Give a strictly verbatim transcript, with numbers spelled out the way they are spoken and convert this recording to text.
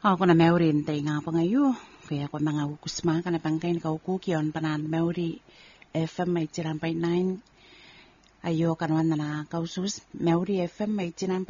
Ako na Maori tay nga pa ngayon. Kaya ako mga ukusma ka na pangkain ka ukukiyon panan Maori F M eighty-nine point nine. Ayo kanwan na na kausus Maori F M eighty-nine point nine.